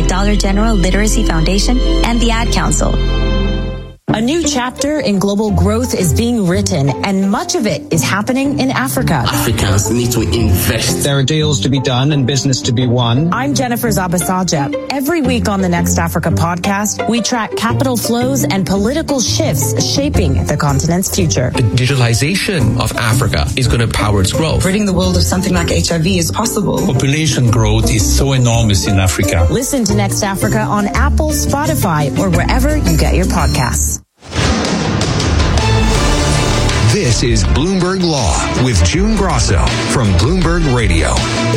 Dollar General Literacy Foundation, and the Ad Council. A new chapter in global growth is being written, and much of it is happening in Africa. Africans need to invest. There are deals to be done and business to be won. I'm Jennifer Zabasaja. Every week on the Next Africa podcast, we track capital flows and political shifts shaping the continent's future. The digitalization of Africa is going to power its growth. Ridding the world of something like HIV is possible. Population growth is so enormous in Africa. Listen to Next Africa on Apple, Spotify, or wherever you get your podcasts. This is Bloomberg Law with June Grosso from Bloomberg Radio.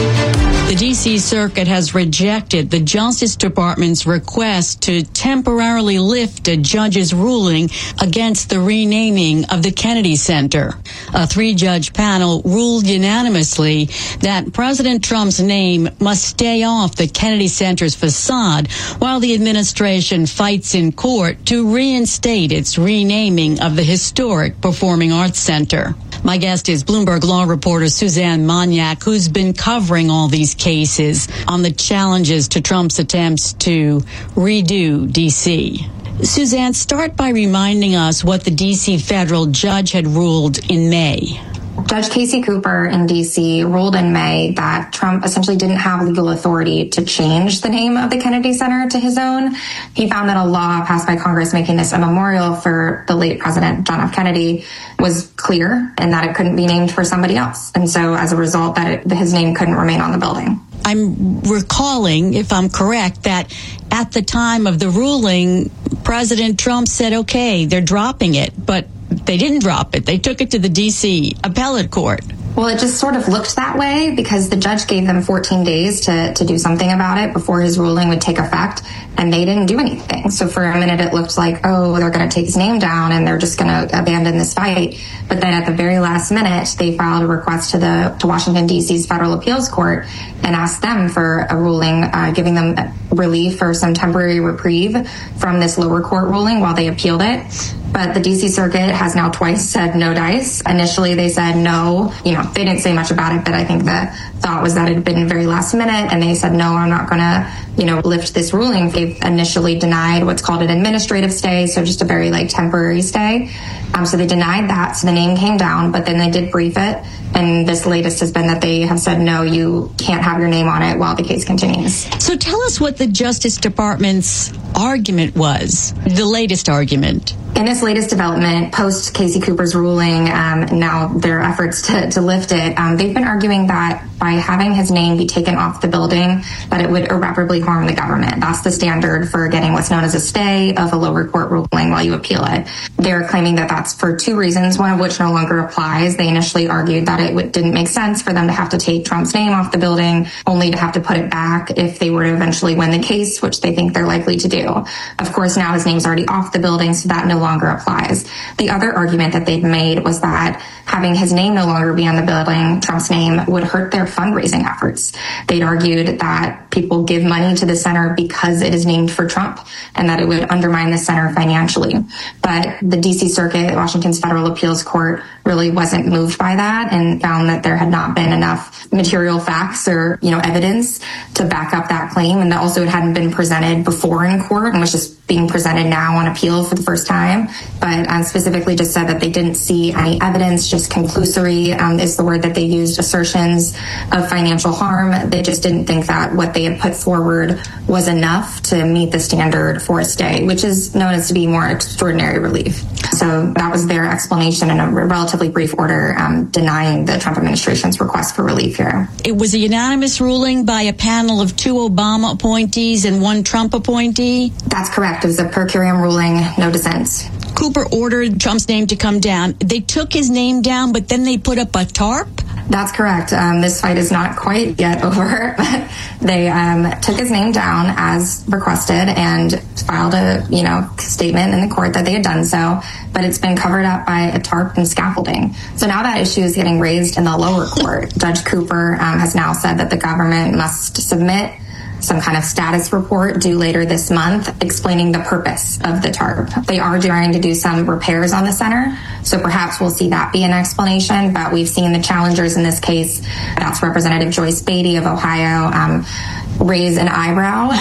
The D.C. Circuit has rejected the Justice Department's request to temporarily lift a judge's ruling against the renaming of the Kennedy Center. A 3-judge panel ruled unanimously that President Trump's name must stay off the Kennedy Center's facade while the administration fights in court to reinstate its renaming of the historic Performing Arts Center. My guest is Bloomberg Law reporter Suzanne Magnac, who's been covering all these cases on the challenges to Trump's attempts to redo D.C. Suzanne, start by reminding us what the D.C. federal judge had ruled in May. Judge Casey Cooper in D.C. ruled in May that Trump essentially didn't have legal authority to change the name of the Kennedy Center to his own. He found that a law passed by Congress making this a memorial for the late President John F. Kennedy was clear and that it couldn't be named for somebody else. And so as a result, that his name couldn't remain on the building. I'm recalling, if I'm correct, that at the time of the ruling, President Trump said, okay, they're dropping it, but they didn't drop it. They took it to the D.C. appellate court. Well, it just sort of looked that way because the judge gave them 14 days to do something about it before his ruling would take effect, and they didn't do anything. So for a minute, it looked like, oh, they're going to take his name down and they're just going to abandon this fight. But then at the very last minute, they filed a request to Washington, D.C.'s Federal Appeals Court and asked them for a ruling giving them relief or some temporary reprieve from this lower court ruling while they appealed it. But the D.C. Circuit has now twice said no dice. Initially, they said no. They didn't say much about it, but I think the thought was that it had been very last minute, and they said, no, I'm not going to, lift this ruling. They've initially denied what's called an administrative stay, so just a very, temporary stay. So they denied that, so the name came down, but then they did brief it, and this latest has been that they have said, no, you can't have your name on it while the case continues. So tell us what the Justice Department's argument was, the latest argument. In this latest development, post Casey Cooper's ruling, now their efforts to lift it, they've been arguing that by having his name be taken off the building, that it would irreparably harm the government. That's the standard for getting what's known as a stay of a lower court ruling while you appeal it. They're claiming that that's for 2 reasons, one of which no longer applies. They initially argued that it didn't make sense for them to have to take Trump's name off the building, only to have to put it back if they were to eventually win the case, which they think they're likely to do. Of course, now his name's already off the building, so that no longer applies. The other argument that they've made was that having his name no longer be on the building, Trump's name, would hurt their fundraising efforts. They'd argued that people give money to the center because it is named for Trump and that it would undermine the center financially. But the D.C. Circuit, Washington's Federal Appeals Court, really wasn't moved by that and found that there had not been enough material facts or, evidence to back up that claim, and that also it hadn't been presented before in court and was just being presented now on appeal for the first time. But specifically just said that they didn't see any evidence, just conclusory is the word that they used, assertions of financial harm. They just didn't think that what they had put forward was enough to meet the standard for a stay, which is known as to be more extraordinary relief. So that was their explanation in a relatively brief order denying the Trump administration's request for relief here. It was a unanimous ruling by a panel of 2 Obama appointees and 1 Trump appointee? That's correct. It was a per curiam ruling, no dissent. Cooper ordered Trump's name to come down. They took his name down, but then they put up a tarp? That's correct. This fight is not quite yet over. They took his name down as requested and filed a statement in the court that they had done so, but it's been covered up by a tarp and scaffolding. So now that issue is getting raised in the lower court. Judge Cooper has now said that the government must submit some kind of status report due later this month explaining the purpose of the tarp. They are trying to do some repairs on the center, so perhaps we'll see that be an explanation, but we've seen the challengers in this case, that's Representative Joyce Beatty of Ohio, raise an eyebrow